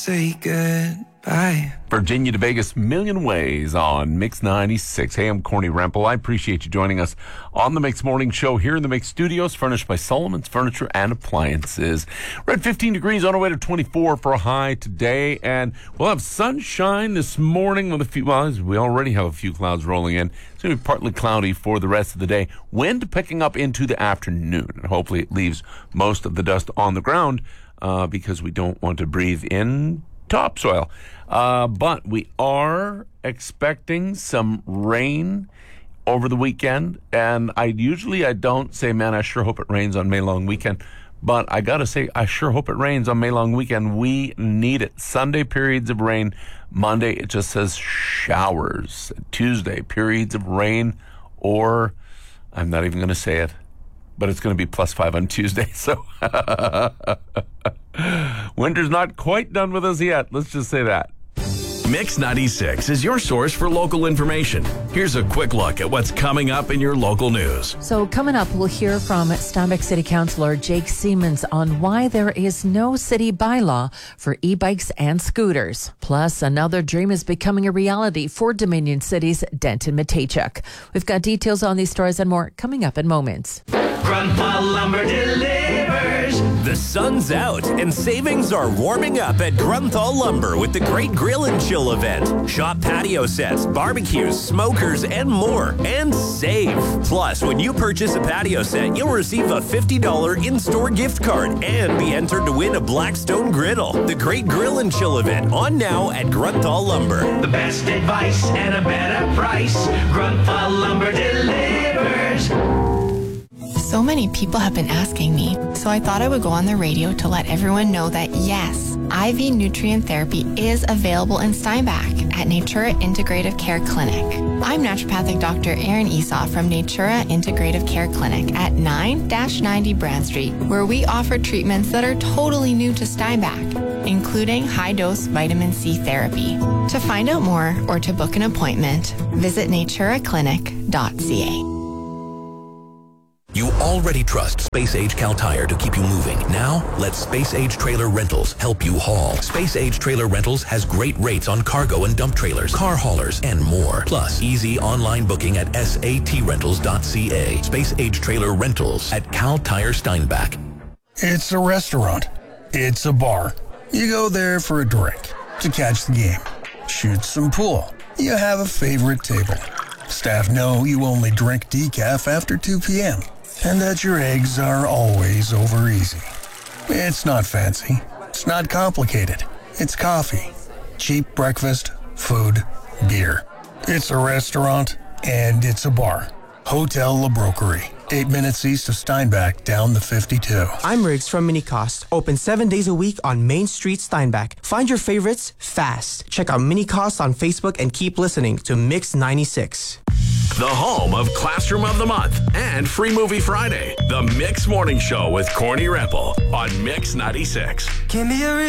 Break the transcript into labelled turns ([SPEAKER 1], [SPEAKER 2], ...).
[SPEAKER 1] say goodbye.
[SPEAKER 2] Virginia to Vegas, Million Ways on Mix 96. Hey, I'm Corny Rempel. I appreciate you joining us on the Mix Morning Show here in the Mix Studios, furnished by Solomon's Furniture and Appliances. We're at 15 degrees on our way to 24 for a high today, and we'll have sunshine this morning with a few, well, we already have a few clouds rolling in. It's going to be partly cloudy for the rest of the day. Wind picking up into the afternoon, and hopefully it leaves most of the dust on the ground because we don't want to breathe in topsoil. But we are expecting some rain over the weekend. And I don't say, man, I sure hope it rains on May long weekend. But I got to say, I sure hope it rains on May long weekend. We need it. Sunday, periods of rain. Monday, it just says showers. Tuesday, periods of rain. Or, I'm not even going to say it, but it's going to be +5 on Tuesday. So winter's not quite done with us yet. Let's just say that.
[SPEAKER 3] Mix 96 is your source for local information. Here's a quick look at what's coming up in your local news.
[SPEAKER 4] So coming up, we'll hear from Steinbach City Councillor Jake Siemens on why there is no city bylaw for e-bikes and scooters. Plus, another dream is becoming a reality for Dominion City's Denton Mateychuk. We've got details on these stories and more coming up in moments.
[SPEAKER 5] Grunthal Lumber delivers.
[SPEAKER 3] The sun's out and savings are warming up at Grunthal Lumber with the Great Grill and Chill event. Shop patio sets, barbecues, smokers, and more. And save. Plus, when you purchase a patio set, you'll receive a $50 in-store gift card and be entered to win a Blackstone griddle. The Great Grill and Chill event on now at Grunthal Lumber.
[SPEAKER 5] The best advice and a better price. Grunthal Lumber delivers.
[SPEAKER 6] So many people have been asking me, so I thought I would go on the radio to let everyone know that yes, IV nutrient therapy is available in Steinbach at Natura Integrative Care Clinic. I'm naturopathic Dr. Erin Esau from Natura Integrative Care Clinic at 9-90 Brand Street, where we offer treatments that are totally new to Steinbach, including high-dose vitamin C therapy. To find out more or to book an appointment, visit naturaclinic.ca.
[SPEAKER 3] You already trust Space Age Cal Tire to keep you moving. Now, let Space Age Trailer Rentals help you haul. Space Age Trailer Rentals has great rates on cargo and dump trailers, car haulers, and more. Plus, easy online booking at satrentals.ca. Space Age Trailer Rentals at Cal Tire Steinbach.
[SPEAKER 7] It's a restaurant. It's a bar. You go there for a drink, to catch the game, shoot some pool. You have a favorite table. Staff know you only drink decaf after 2 p.m. and that your eggs are always over easy. It's not fancy. It's not complicated. It's coffee, cheap breakfast, food, beer. It's a restaurant and it's a bar. Hotel La Broquerie, 8 minutes east of Steinbach, down the 52.
[SPEAKER 8] I'm Riggs from Mini-Cost. Open 7 days a week on Main Street, Steinbach. Find your favorites fast. Check out Mini-Cost on Facebook and keep listening to Mix 96.
[SPEAKER 3] The home of Classroom of the Month and Free Movie Friday. The Mix Morning Show with Corny Rempel on Mix 96.
[SPEAKER 1] Give me a